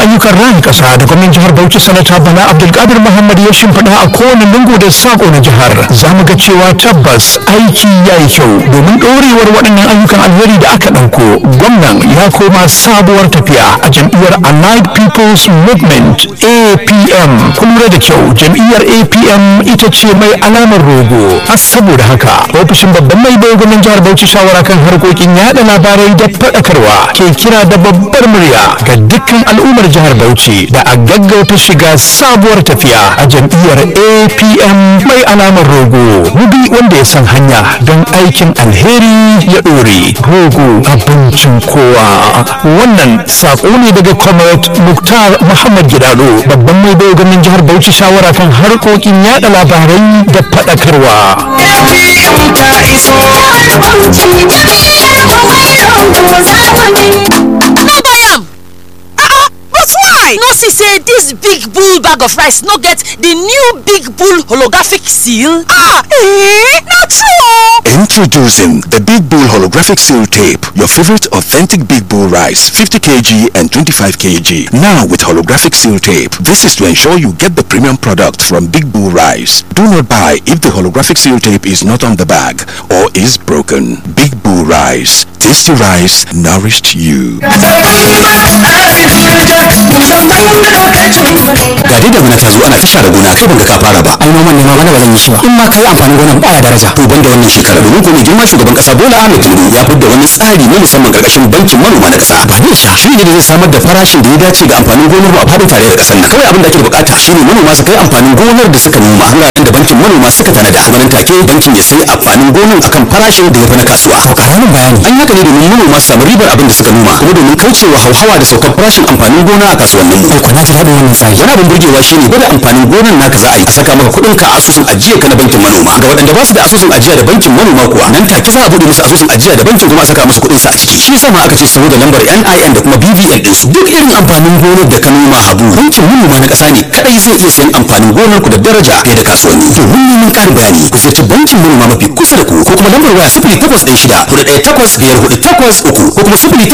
ayyukan raya ƙasa da gwamnan jihar Bauchi Sanata Bala Abdulkadir Muhammad ya shimfiɗa a kowane lungu da sako na jihar, za mu ga cewa tabbas aiki ya yi kyau domin ɗorewar waɗannan ayyukan alheri da aka ɗauko. Gwamnan ya koma sabuwar tafiya a jam'iyyar Allied People's Movement APM. Kun lura da kyau, jam'iyyar APM ita ce mai alamar rogo. Saboda haka ofishin babban mai bai gwamnan jihar Bauchi shawara kan harkokin yaɗa labarai da faɗakarwa ke kira da babbar murya ga dukkan al'ummar jihar Bauchi da a gaggauta shiga sabuwar tafiya a jam'iyyar APM mai alamar rogo. Mubi wanda ya san hanya don aikin alheri ya ɗore. Rogo abincin kowa. Wannan saƙo ne daga Comrade Muktar Muhammad Gidado, babban mai bai gwamnan jihar Bauchi shawara kan harkokin yaɗa labarai da faɗakarwa. No see say this big bull bag of rice no get the new big bull holographic seal? Not true. Introducing the Big Bull Holographic Seal Tape, your favorite authentic Big Bull rice, 50 kg and 25 kg. Now with holographic seal tape. This is to ensure you get the premium product from Big Bull Rice. Do not buy if the holographic seal tape is not on the bag or is broken. Big Bull Rice. Tasty rice nourished you. Ga dai da muna ta zo ana ta share gona kai ban ga ka fara ba. Ai noman ne ma bana ba zan yi shi ba. In ma kai amfani gonan baya daraja. To banda wannan shekara domin ko mai girma shugaban kasa Bola Ahmed Tinubu ya fitar da wani tsari na musamman karkashin bankin manoma na kasa. Ba ne sha shi ne da zai samar da farashin da ya dace ga amfanin gonar ba a fadin tarayyar kasar nan. Kawai abin da ake bukata shine manoma su kai amfanin gonar da suka noma wuraren da bankin manoma suka tanada. Kuma nan take bankin ya sai amfanin gonar akan farashin da ya fi na kasuwa. To karamin bayani. An haka ne domin manoma su samu ribar abin da suka noma kuma domin kaucewa hauhawa da saukar farashin amfanin gona a kasuwannin mu. Ko na ji daɗin wannan tsari. Wani abin burgewa shine gwada amfanin gonar naka za a yi a saka maka kuɗin ka a asusun ajiya ka na bankin manoma. Ga waɗanda ba su da asusun ajiya da bankin manoma kuwa nan take za a buɗe musu asusun ajiya da bankin kuma a saka musu kuɗin sa a ciki. Shi yasa ma aka ce su da lambar NIN da kuma BVN din su. Duk irin amfanin gonar da ka noma Habu, bankin manoma na ƙasa ne kadai zai iya sayan amfanin gonar ku da daraja fiye da kasuwanni. Domin neman ƙarin bayani ku ziyarci bankin manoma mafi kusa da ku ko kuma lambar waya 0816 418 5483 ko kuma 08